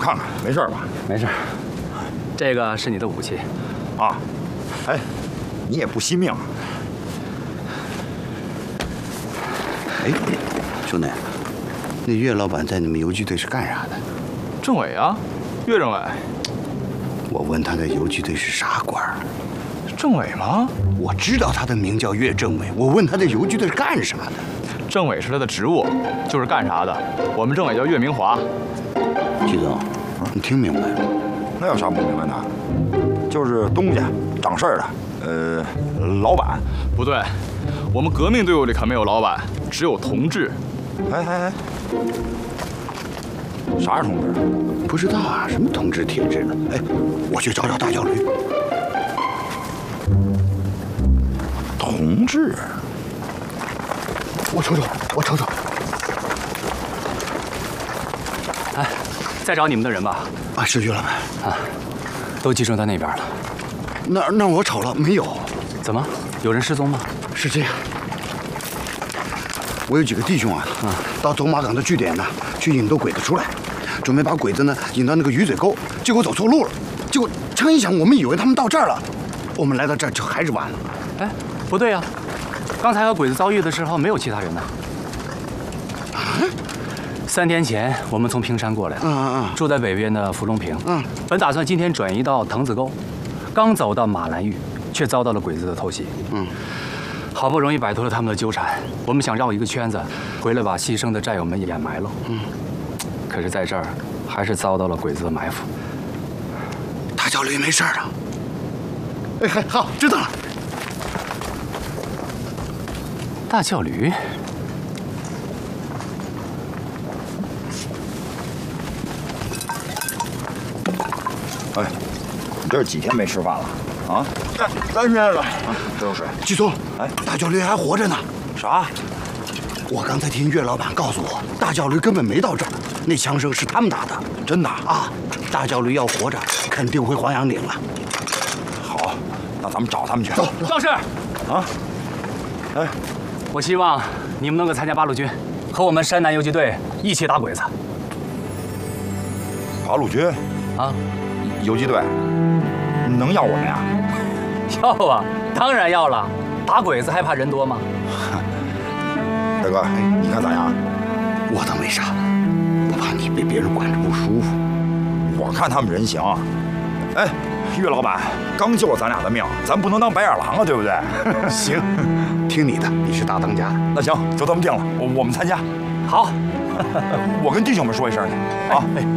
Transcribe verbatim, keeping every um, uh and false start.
看看，没事吧？ 没事。这个是你的武器。 啊，哎，你也不惜命。 哎，兄弟，那岳老板在你们游击队是干啥的？ 政委啊，岳政委。 我问他在游击队是啥官儿？ 政委吗？ 我知道他的名叫岳政委。我问他在游击队是干啥的？ 政委是他的职务，就是干啥的。我们政委叫岳明华。 季总，你听明白了？ 那有啥不明白的？就是东家，掌事儿的，呃，老板。 不对，我们革命队伍里可没有老板，只有同志。 哎哎哎，啥是同志？ 不知道啊，什么同志铁志的？哎，我去找找大教驴。 同志， 我瞅瞅，我瞅瞅。 哎，再找你们的人吧。 啊，是岳老板啊，都集中在那边了。 那那我瞅了没有？ 怎么？有人失踪吗？ 是这样，我有几个弟兄啊，啊，到走马港的据点呢，去引渡鬼子出来，准备把鬼子呢引到那个鱼嘴沟，结果走错路了，结果枪一响，我们以为他们到这儿了，我们来到这儿就还是晚了。 哎，不对呀、啊，刚才和鬼子遭遇的时候没有其他人呢。 啊？ 三天前我们从平山过来， 嗯嗯嗯， 住在北边的芙蓉坪， 嗯， 本打算今天转移到藤子沟，刚走到马兰峪，却遭到了鬼子的偷袭， 嗯。 好不容易摆脱了他们的纠缠，我们想绕一个圈子回来把牺牲的战友们掩埋了。嗯，可是在这儿还是遭到了鬼子的埋伏。 大教驴没事的。哎，嗨，好，知道了。 大教驴， 哎，你这是几天没吃饭了？啊，三三天了。啊，这有水。 季总， 哎， 大教驴还活着呢。 啥？ 我刚才听岳老板告诉我，大教驴根本没到这儿，那枪声是他们打的。 真的啊？大教驴要活着，肯定回黄杨岭了。 好，那咱们找他们去。 走， 壮士。 啊，哎， 我希望你们能够参加八路军，和我们山南游击队一起打鬼子。 八路军啊， 游击队能要我们呀？ 要啊，当然要了。打鬼子还怕人多吗？ 大哥，你看咋样？ 我倒没啥，我怕你被别人管着不舒服。 我看他们人行。哎，岳老板刚救了咱俩的命，咱不能当白眼狼啊，对不对？ 行，听你的，你是大当家。 那行，就这么定了，我我们参加。 好， 我跟弟兄们说一声去啊。